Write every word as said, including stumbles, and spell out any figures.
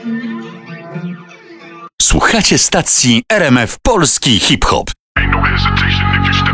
Słuchacie stacji R M F Polski Hip Hop. Ain't no hesitation if you